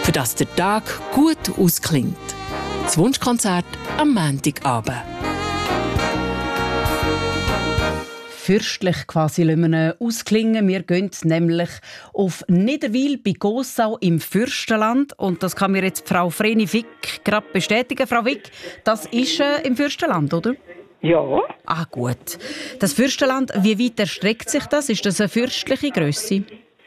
für das der Tag gut ausklingt. Das Wunschkonzert am Montagabend. Fürstlich quasi lassen wir ausklingen. Wir gehen nämlich auf Niederwil bei Gossau im Fürstenland. Und das kann mir jetzt Frau Vreni Wick gerade bestätigen. Frau Wick, das ist im Fürstenland, oder? Ja. Ah, gut. Das Fürstenland, wie weit erstreckt sich das? Ist das eine fürstliche Grösse?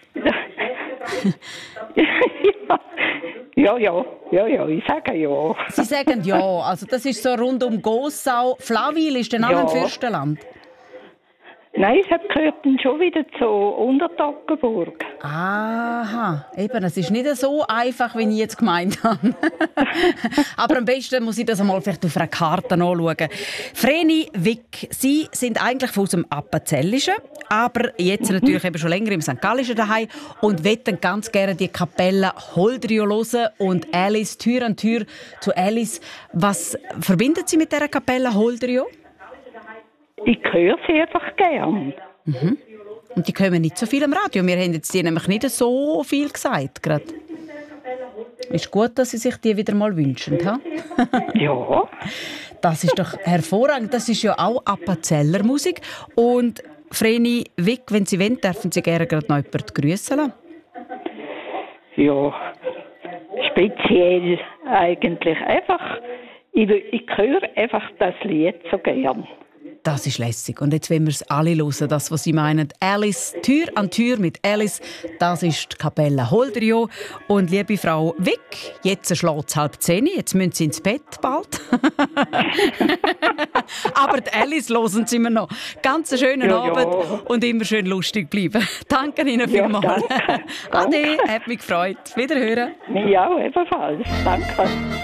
Ja, ich sage ja. Sie sagen ja, also das ist so rund um Gossau. Flawil ist dann auch im Fürstenland? Nein, es gehört dann schon wieder zu Untertoggenburg. Aha, eben, es ist nicht so einfach, wie ich jetzt gemeint habe. Aber am besten muss ich das einmal vielleicht auf einer Karte anschauen. Vreni Wick, Sie sind eigentlich aus dem Appenzellischen, aber jetzt natürlich eben schon länger im St. Gallischen daheim und wollen ganz gerne die Kapelle Holdrio hören und Alice Tür an Tür zu Alice. Was verbindet Sie mit dieser Kapelle Holdrio? Ich höre sie einfach gern. Mhm. Und die kommen nicht so viel am Radio. Wir haben jetzt die nämlich nicht so viel gesagt. Gerade. Ist gut, dass Sie sich die wieder mal wünschen. Ha? Ja. Das ist doch hervorragend. Das ist ja auch Appenzeller Musik. Und Vreni Wick, wenn Sie wollen, dürfen Sie gerne gerade noch jemanden grüssen lassen. Ja, speziell eigentlich. Einfach, ich höre einfach das Lied so gern. Das ist lässig. Und jetzt wollen wir es alle hören, das, was Sie meinen. Alice, Tür an Tür mit Alice, das ist die Kapelle Holdrio. Und liebe Frau Wick, jetzt schlägt es 9:30, jetzt müssen Sie ins Bett bald. Aber die Alice hören Sie mir noch. Ganz einen schönen Abend und immer schön lustig bleiben. Danke Ihnen vielmals. Danke. Ade, hat mich gefreut. Wiederhören. Ja, ebenfalls. Danke.